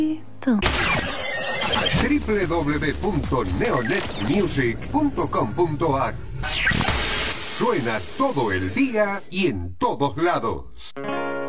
www.neonetmusic.com.ar. Suena todo el día y en todos lados.